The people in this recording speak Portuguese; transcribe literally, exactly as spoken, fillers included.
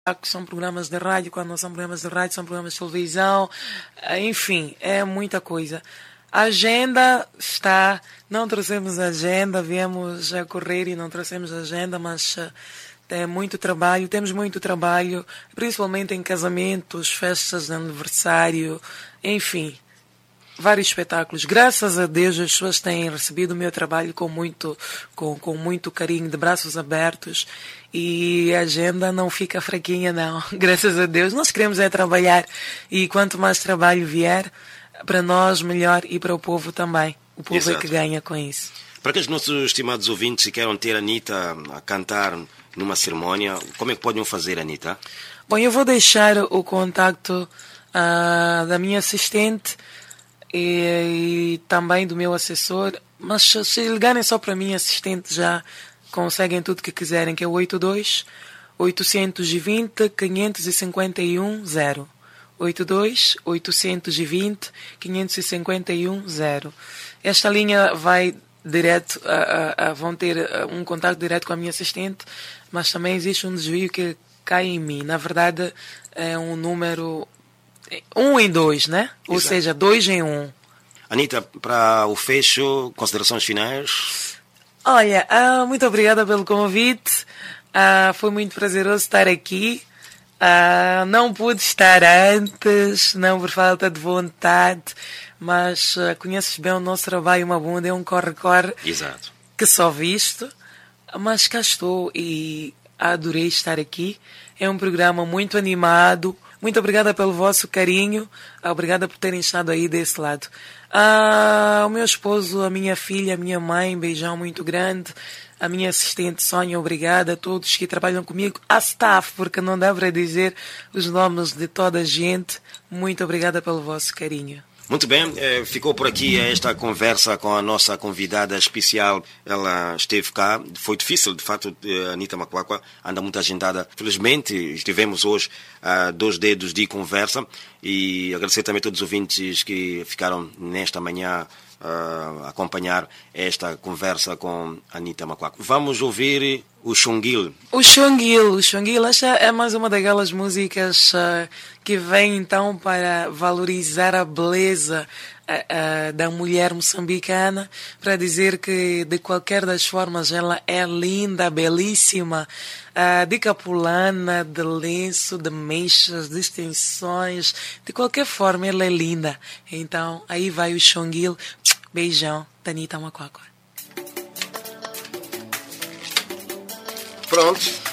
são programas de rádio, quando não são programas de rádio, são programas de televisão, enfim, é muita coisa. A agenda está, não trouxemos agenda, viemos a correr e não trouxemos agenda, mas é muito trabalho, temos muito trabalho, principalmente em casamentos, festas de aniversário, enfim, vários espetáculos. Graças a Deus as pessoas têm recebido o meu trabalho com muito, com, com muito carinho, de braços abertos, e a agenda não fica fraquinha não, graças a Deus. Nós queremos é trabalhar, e quanto mais trabalho vier, para nós melhor e para o povo também. O povo Exato. É que ganha com isso. Para aqueles nossos estimados ouvintes que queiram ter a Anitta a cantar numa cerimónia, como é que podem fazer, Anitta? Bom, eu vou deixar o contacto uh, da minha assistente e, e também do meu assessor, mas se ligarem só para a minha assistente já conseguem tudo que quiserem, que é o oito dois, oito dois zero, cinco cinco um zero. oito dois, oito dois zero, cinco cinco um zero. Esta linha vai direto, a, a, a, vão ter um contato direto com a minha assistente, mas também existe um desvio que cai em mim. Na verdade, é um número um em dois, né? Ou Exato. Seja, dois em um. Anitta, para o fecho, considerações finais? Olha, ah, muito obrigada pelo convite. Ah, foi muito prazeroso estar aqui. Ah, não pude estar antes, não por falta de vontade, mas uh, conheces bem o nosso trabalho, uma bunda, é um corre-corre Exato. Que só visto, mas cá estou e adorei estar aqui. É um programa muito animado. Muito obrigada pelo vosso carinho, obrigada por terem estado aí desse lado. Ah, o meu esposo, a minha filha, a minha mãe, beijão muito grande. A minha assistente Sônia, obrigada a todos que trabalham comigo. A staff, porque não dá para dizer os nomes de toda a gente. Muito obrigada pelo vosso carinho. Muito bem, ficou por aqui esta conversa com a nossa convidada especial. Ela esteve cá, foi difícil, de fato, a Anitta Macuacua anda muito agendada. Felizmente, estivemos hoje a dois dedos de conversa e agradecer também a todos os ouvintes que ficaram nesta manhã a acompanhar esta conversa com a Anitta Macuacua. Vamos ouvir o Xunguil. O Xunguil, o Xunguil, esta é mais uma daquelas músicas uh, que vem então para valorizar a beleza uh, uh, da mulher moçambicana, para dizer que de qualquer das formas ela é linda, belíssima, uh, de capulana, de lenço, de mechas, de extensões, de qualquer forma ela é linda. Então aí vai o Xunguil. Beijão, Anitta Macuacua. Pronto.